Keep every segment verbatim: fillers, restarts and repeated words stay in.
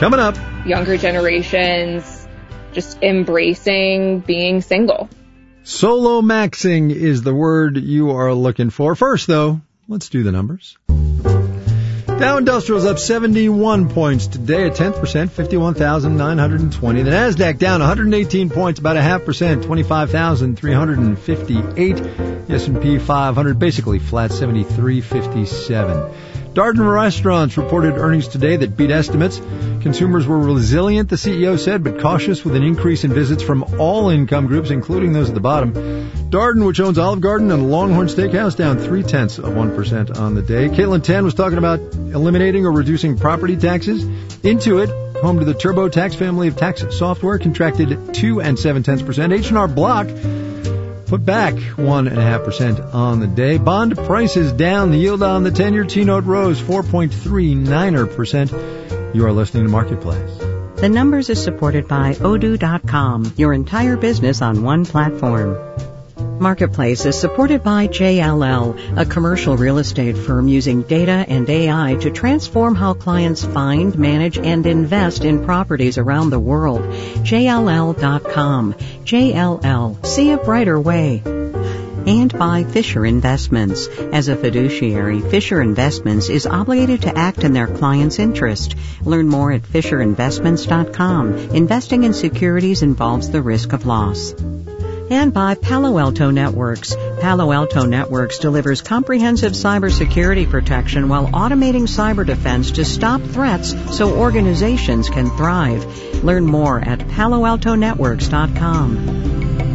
Coming up. Younger generations just embracing being single. Solo maxing is the word you are looking for. First, though, let's do the numbers. Dow Industrial's up seventy-one points today, a tenth percent, fifty-one thousand nine hundred twenty. The Nasdaq down one hundred eighteen points, about a half percent, twenty-five thousand three hundred fifty-eight. The S and P five hundred basically flat, seventy-three fifty-seven. Darden Restaurants reported earnings today that beat estimates. Consumers were resilient, the C E O said, but cautious with an increase in visits from all income groups, including those at the bottom. Darden, which owns Olive Garden and Longhorn Steakhouse, down three-tenths of one percent on the day. Caitlin Tan was talking about eliminating or reducing property taxes. Intuit, home to the TurboTax family of tax software, contracted two and seven-tenths percent. H and R Block put back one and a half percent on the day. Bond prices down. The yield on the ten-year T-note rose four point three nine percent. You are listening to Marketplace. The Numbers is supported by Odoo dot com, your entire business on one platform. Marketplace is supported by J L L, a commercial real estate firm using data and A I to transform how clients find, manage, and invest in properties around the world. J L L dot com. J L L. See a brighter way. And by Fisher Investments. As a fiduciary, Fisher Investments is obligated to act in their client's interest. Learn more at Fisher Investments dot com. Investing in securities involves the risk of loss. And by Palo Alto Networks. Palo Alto Networks delivers comprehensive cybersecurity protection while automating cyber defense to stop threats so organizations can thrive. Learn more at Palo Alto Networks dot com.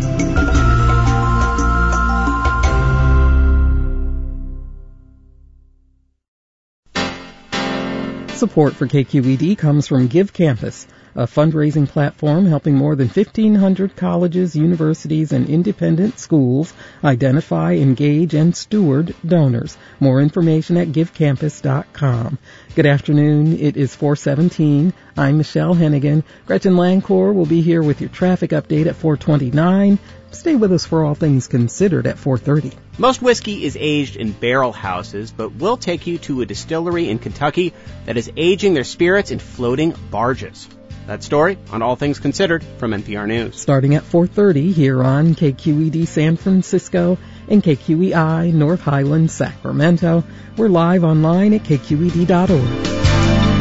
Support for K Q E D comes from Give Campus, a fundraising platform helping more than fifteen hundred colleges, universities, and independent schools identify, engage, and steward donors. More information at give campus dot com. Good afternoon. It is four seventeen. I'm Michelle Hennigan. Gretchen Lancourt will be here with your traffic update at four twenty-nine. Stay with us for All Things Considered at four thirty. Most whiskey is aged in barrel houses, but we'll take you to a distillery in Kentucky that is aging their spirits in floating barges. That story on All Things Considered from N P R News. Starting at four thirty here on K Q E D San Francisco and K Q E I North Highlands, Sacramento. We're live online at K Q E D dot org.